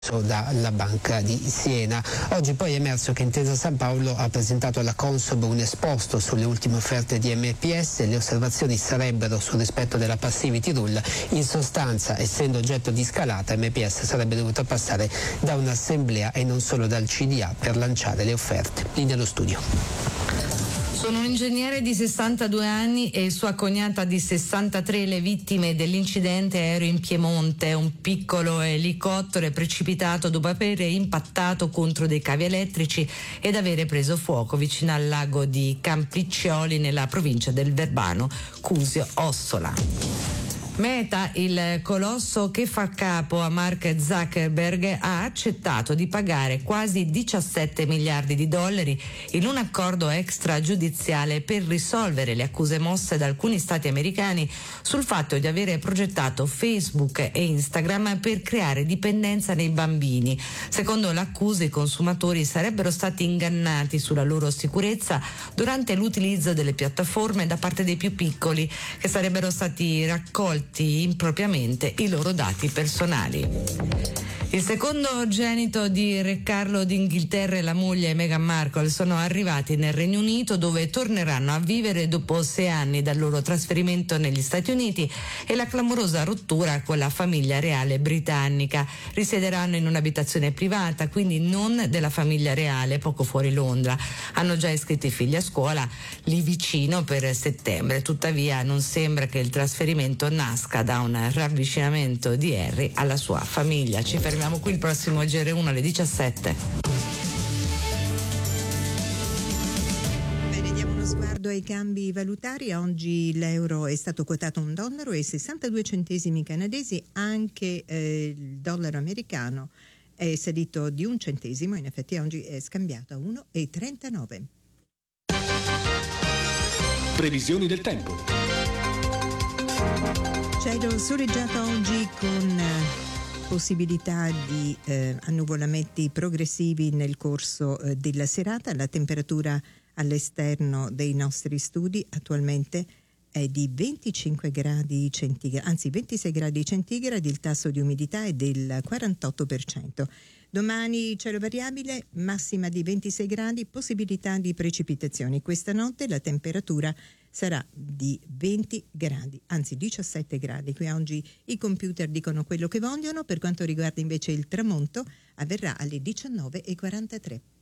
dalla Banca di Siena. Oggi poi è emerso che Intesa San Paolo ha presentato alla Consob un esposto sulle ultime offerte di MPS. Le osservazioni sarebbero sul rispetto della passivity rule. In sostanza, essendo oggetto di scalata, MPS sarebbe dovuto passare da un'assemblea e non solo dal CDA per lanciare le offerte. Linea allo studio. Sono un ingegnere di 62 anni e sua cognata di 63 le vittime dell'incidente aereo in Piemonte. Un piccolo elicottero è precipitato dopo aver impattato contro dei cavi elettrici ed avere preso fuoco vicino al lago di Campiccioli nella provincia del Verbano, Cusio Ossola. Meta, il colosso che fa capo a Mark Zuckerberg, ha accettato di pagare quasi 17 miliardi di dollari in un accordo extragiudiziale per risolvere le accuse mosse da alcuni stati americani sul fatto di avere progettato Facebook e Instagram per creare dipendenza nei bambini. Secondo l'accusa, i consumatori sarebbero stati ingannati sulla loro sicurezza durante l'utilizzo delle piattaforme da parte dei più piccoli, che sarebbero stati raccolti impropriamente i loro dati personali. Il secondogenito di Re Carlo d'Inghilterra e la moglie Meghan Markle sono arrivati nel Regno Unito, dove torneranno a vivere dopo 6 anni dal loro trasferimento negli Stati Uniti e la clamorosa rottura con la famiglia reale britannica. Risiederanno in un'abitazione privata, quindi non della famiglia reale, poco fuori Londra. Hanno già iscritto i figli a scuola lì vicino per settembre. Tuttavia non sembra che il trasferimento nasca da un ravvicinamento di Harry alla sua famiglia. Ci fermiamo qui, il prossimo GR1 alle 17. Bene, diamo uno sguardo ai cambi valutari. Oggi l'euro è stato quotato a $1,62 canadesi, anche il dollaro americano è salito di 1 centesimo, in effetti oggi è scambiato a 1,39. Previsioni del tempo. Cielo soleggiato oggi con possibilità di annuvolamenti progressivi nel corso della serata. La temperatura all'esterno dei nostri studi attualmente è di 25 gradi centigradi, anzi 26 gradi centigradi, il tasso di umidità è del 48%. Domani cielo variabile, massima di 26 gradi, possibilità di precipitazioni. Questa notte la temperatura sarà di 20 gradi, anzi 17 gradi. Qui oggi i computer dicono quello che vogliono. Per quanto riguarda invece il tramonto, avverrà alle 19:43.